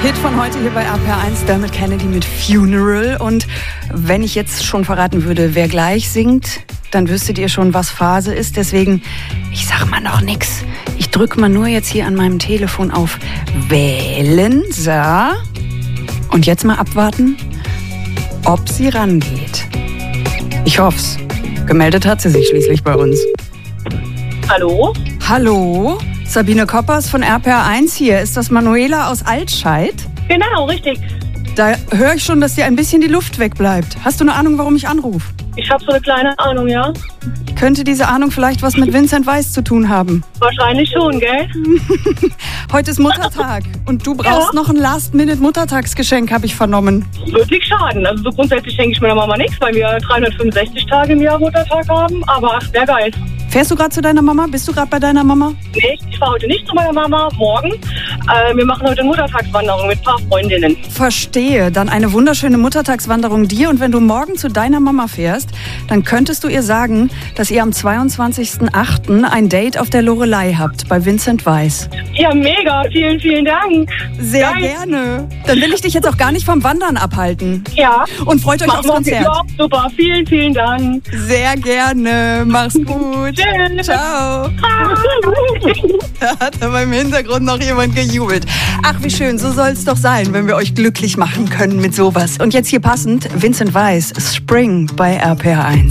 Hit von heute hier bei RPR1, Dermot Kennedy mit Funeral. Und wenn ich jetzt schon verraten würde, wer gleich singt, dann wüsstet ihr schon, was Phase ist. Deswegen, ich sag mal noch nix. Ich drücke mal nur jetzt hier an meinem Telefon auf Wählen. So. Und jetzt mal abwarten, ob sie rangeht. Ich hoff's. Gemeldet hat sie sich schließlich bei uns. Hallo? Hallo? Sabine Koppers von RPR1 hier. Ist das Manuela aus Altscheid? Genau, richtig. Da höre ich schon, dass dir ein bisschen die Luft wegbleibt. Hast du eine Ahnung, warum ich anrufe? Ich habe so eine kleine Ahnung, ja? Könnte diese Ahnung vielleicht was mit Vincent Weiss zu tun haben? Wahrscheinlich schon, gell? Heute ist Muttertag und du brauchst noch ein Last-Minute-Muttertagsgeschenk, habe ich vernommen. Wird nicht schaden. Also so grundsätzlich schenke ich meiner Mama nichts, weil wir 365 Tage im Jahr Muttertag haben. Aber ach, wäre geil. Fährst du gerade zu deiner Mama? Bist du gerade bei deiner Mama? Nee, ich fahre heute nicht zu meiner Mama, morgen. Wir machen heute eine Muttertagswanderung mit ein paar Freundinnen. Verstehe. Dann eine wunderschöne Muttertagswanderung dir. Und wenn du morgen zu deiner Mama fährst, dann könntest du ihr sagen, dass ihr am 22.08. ein Date auf der Loreley habt bei Vincent Weiss. Ja, mega. Vielen, vielen Dank. Sehr Geil. Gerne. Dann will ich dich jetzt auch gar nicht vom Wandern abhalten. Ja. Und freut euch aufs Konzert. Ja, super. Vielen, vielen Dank. Sehr gerne. Mach's gut. Tschüss. Ciao. Da hat aber im Hintergrund noch jemand gejubelt. Ach, wie schön. So soll's doch sein, wenn wir euch glücklich machen können mit sowas. Und jetzt hier passend Vincent Weiss, Spring bei RPR1.